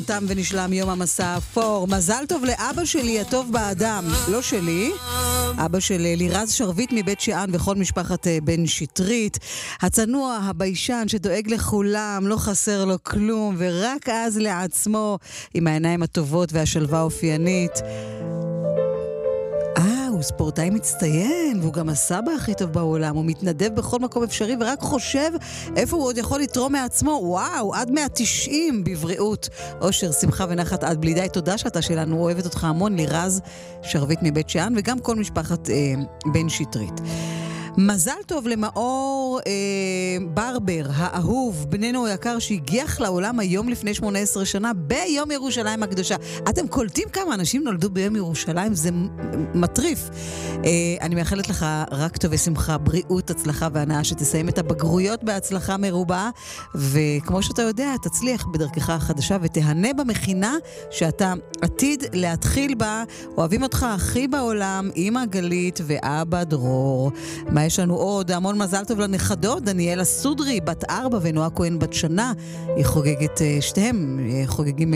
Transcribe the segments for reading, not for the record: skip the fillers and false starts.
תם ונשלם יום המסע האפור. מזל טוב לאבא שלי הטוב באדם, לא שלי, אבא של לירז שרביט מבית שאן וכל משפחת בן שטרית, הצנוע, הביישן שדואג לכולם, לא חסר לו כלום ורק אז לעצמו, עם העיניים הטובות והשלווה האופיינית. הוא ספורטאי מצטיין, והוא גם הסבא הכי טוב בעולם, הוא מתנדב בכל מקום אפשרי ורק חושב איפה הוא עוד יכול לתרום מעצמו. וואו, עד 190 בבריאות, אושר, שמחה ונחת עד בלי די. תודה שאתה שלנו, אוהבת אותך המון, לירז שרביט מבית שאן וגם כל משפחת בן שטרית. מזל טוב למאור ברבר, האהוב, בננו היקר שהגיח לעולם היום לפני 18 שנה ביום ירושלים הקדושה. אתם קולטים כמה אנשים נולדו ביום ירושלים? זה מטריף. אני מאחלת לך רק טוב ושמחה, בריאות, הצלחה והנאה, שתסיים את הבגרויות בהצלחה מרובה, וכמו שאתה יודע, תצליח בדרכך החדשה ותהנה במכינה שאתה עתיד להתחיל בה. אוהבים אותך הכי בעולם, אמא גלית ואבא דרור. מה יש לנו עוד? המון מזל טוב לנכדות, דניאלה סודרי בת 4 ונועה כהן בת שנה. היא חוגגת, שתיהם חוגגים,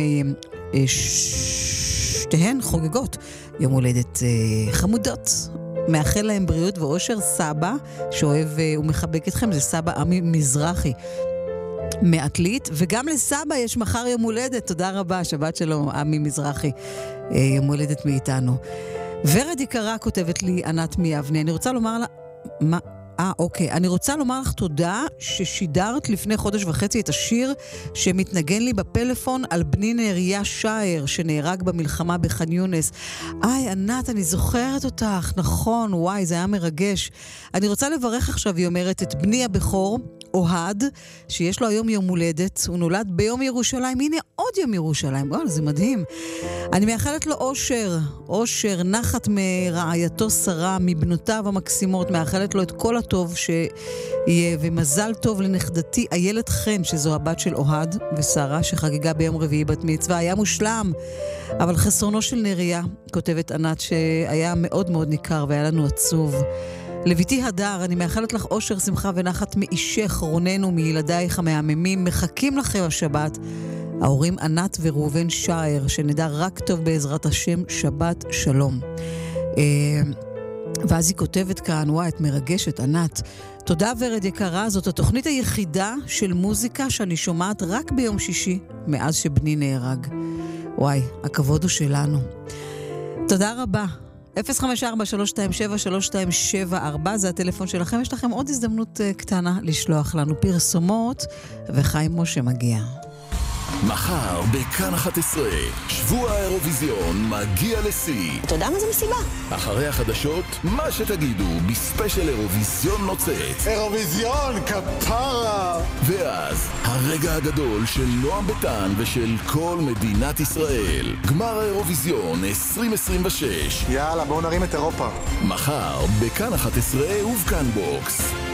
שתיהן חוגגות יום הולדת חמודות. מאחל להם בריאות ואושר. סבא שאוהב ומחבק אתכם זה סבא עמי מזרחי מעתלית, וגם לסבא יש מחר יום הולדת. תודה רבה, שבת שלום עמי מזרחי, יום הולדת מאיתנו. ורד יקרה כותבת לי ענת מיבני, אני רוצה לומר לה אוקיי. אני רוצה לומר לך תודה ששידרת לפני חודש וחצי את השיר שמתנגן לי בפלאפון על בני נריה שער שנהרג במלחמה בח'אן יונס. ענת, אני זוכרת אותך, נכון, וואי, זה היה מרגש. אני רוצה לברך עכשיו, היא אומרת, את בני הבכור, אוהד, שיש לו היום יום הולדת. הוא נולד ביום ירושלים. הנה עוד יום ירושלים. וואו, זה מדהים. אני מאחלת לו אושר, נחת מרעייתו שרה, מבנותיו המקסימות. מאחלת לו את כל הטוב שיהיה, ומזל טוב לנכדתי איילת חן, שזו הבת של אוהד ושרה, שחגיגה ביום רביעי בת מצווה. היה מושלם, אבל חסרונו של נריה, כותבת ענת, שהיה מאוד מאוד ניכר והיה לנו עצוב. לביתי הדר, אני מאחלת לך אושר, שמחה ונחת מאישך, רוננו, מילדייך המהממים, מחכים לכם השבת. ההורים ענת וראובן שער, שנדע רק טוב בעזרת השם, שבת שלום. ואז היא כותבת כאן, וואי, את מרגשת, ענת. תודה ורד יקרה, זאת התוכנית היחידה של מוזיקה שאני שומעת רק ביום שישי, מאז שבני נהרג. וואי, הכבוד הוא שלנו. תודה רבה. 054-327-3274 זה הטלפון שלכם. יש לכם עוד הזדמנות קטנה לשלוח לנו פרסומות, וחיים משה מגיע. מחר בכאן 11 שבוע האירוויזיון מגיע לשיא. אתה יודע מה זה מסיבה? אחרי החדשות, מה שתגידו בספיישל אירוויזיון נוצץ. אירוויזיון כפרה. ואז הרגע הגדול של נועם ביטן ושל כל מדינת ישראל, גמר האירוויזיון 2026. יאללה, בואו נרים את אירופה. מחר בכאן 11 ובכאן בוקס.